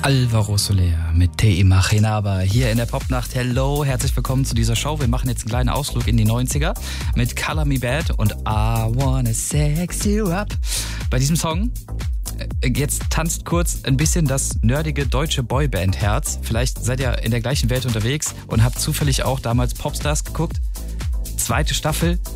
Alvaro Soler mit Te Imaginaba hier in der Popnacht. Hello, herzlich willkommen zu dieser Show. Wir machen jetzt einen kleinen Ausflug in die 90er mit Color Me Bad und I Wanna Sex You Up. Bei diesem Song, jetzt tanzt kurz ein bisschen das nerdige deutsche Boyband-Herz. Vielleicht seid ihr in der gleichen Welt unterwegs und habt zufällig auch damals Popstars geguckt. 2. Staffel.